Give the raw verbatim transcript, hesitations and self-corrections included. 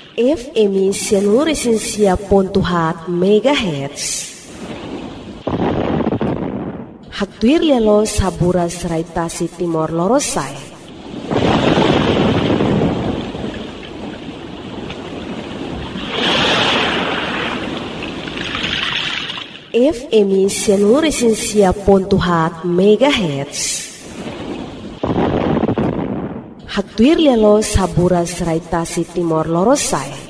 F M Seluruh ponto hat megahertz. Haktuir lelo sabura seraitasi Timor Lorosai. F M Seluruh ponto hat megahertz. Haktuir lelo sabura seraitasi Timor Lorosai.